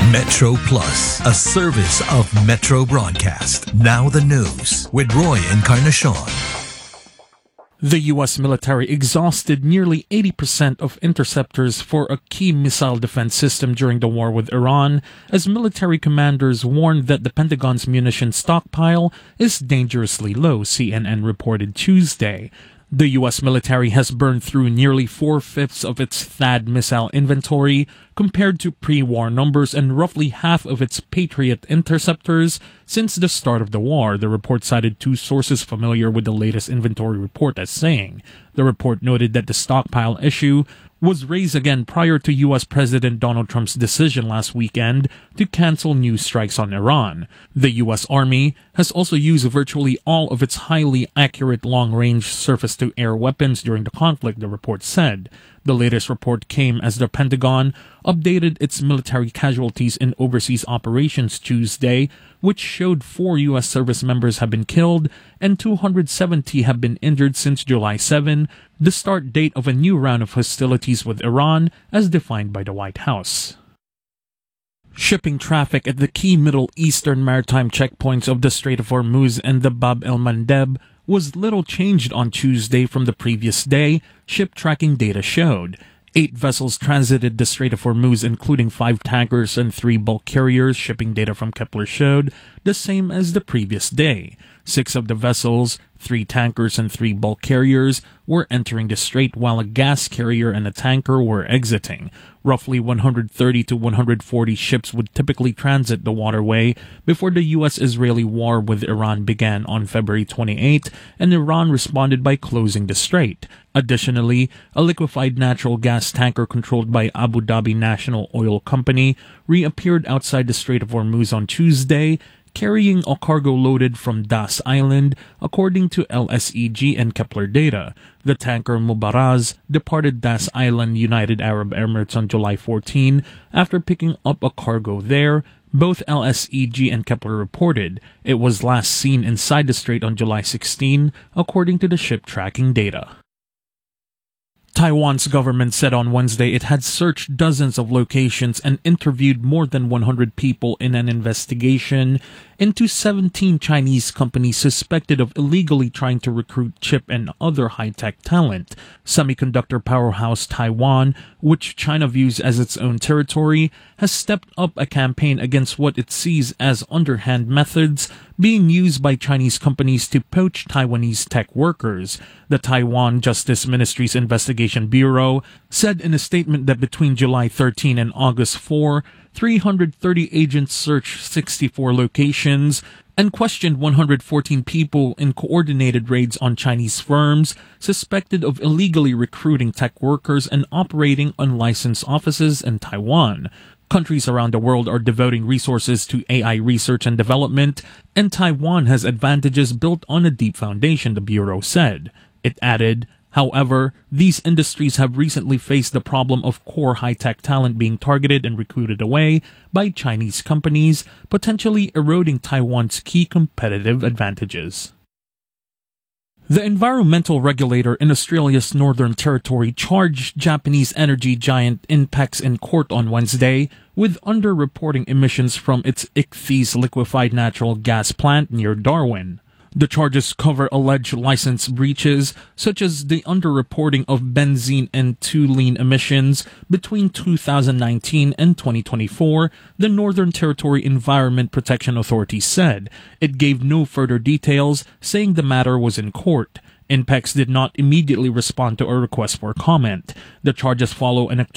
Metro Plus, a service of Metro Broadcast. Now the news with Roy Encarnacion. The U.S. military exhausted nearly 80% of interceptors for a key missile defense system during the war with Iran, as military commanders warned that the Pentagon's munition stockpile is dangerously low, CNN reported Tuesday. The U.S. military has burned through nearly 4/5 of its THAAD missile inventory compared to pre-war numbers and roughly half of its Patriot interceptors since the start of the war, the report cited two sources familiar with the latest inventory report as saying. The report noted that the stockpile issue was raised again prior to U.S. President Donald Trump's decision last weekend to cancel new strikes on Iran. The U.S. Army has also used virtually all of its highly accurate long-range surface-to-air weapons during the conflict, the report said. The latest report came as the Pentagon updated its military casualties in overseas operations Tuesday, which showed 4 U.S. service members have been killed and 270 have been injured since July 7, the start date of a new round of hostilities with Iran as defined by the White House. Shipping traffic at the key Middle Eastern maritime checkpoints of the Strait of Hormuz and the Bab el-Mandeb was little changed on Tuesday from the previous day, ship tracking data showed. 8 vessels transited the Strait of Hormuz, including 5 tankers and 3 bulk carriers, shipping data from Kepler showed, the same as the previous day. 6 of the vessels, 3 tankers and 3 bulk carriers, were entering the strait while a gas carrier and a tanker were exiting. Roughly 130 to 140 ships would typically transit the waterway before the U.S.-Israeli war with Iran began on February 28, and Iran responded by closing the strait. Additionally, a liquefied natural gas tanker controlled by Abu Dhabi National Oil Company reappeared outside the Strait of Hormuz on Tuesday, carrying a cargo loaded from Das Island, according to LSEG and Kepler data. The tanker Mubaraz departed Das Island, United Arab Emirates on July 14 after picking up a cargo there. Both LSEG and Kepler reported it was last seen inside the strait on July 16, according to the ship tracking data. Taiwan's government said on Wednesday it had searched dozens of locations and interviewed more than 100 people in an investigation into 17 Chinese companies suspected of illegally trying to recruit chip and other high-tech talent. Semiconductor powerhouse Taiwan, which China views as its own territory, has stepped up a campaign against what it sees as underhand methods being used by Chinese companies to poach Taiwanese tech workers. The Taiwan Justice Ministry's Investigation Bureau said in a statement that between July 13 and August 4, 330 agents searched 64 locations and questioned 114 people in coordinated raids on Chinese firms suspected of illegally recruiting tech workers and operating unlicensed offices in Taiwan. Countries around the world are devoting resources to AI research and development, and Taiwan has advantages built on a deep foundation, the Bureau said. It added, however, these industries have recently faced the problem of core high-tech talent being targeted and recruited away by Chinese companies, potentially eroding Taiwan's key competitive advantages. The environmental regulator in Australia's Northern Territory charged Japanese energy giant INPEX in court on Wednesday with underreporting emissions from its Ichthys liquefied natural gas plant near Darwin. The charges cover alleged license breaches, such as the underreporting of benzene and toluene emissions between 2019 and 2024, the Northern Territory Environment Protection Authority said. It gave no further details, saying the matter was in court. INPEX did not immediately respond to a request for comment. The charges follow an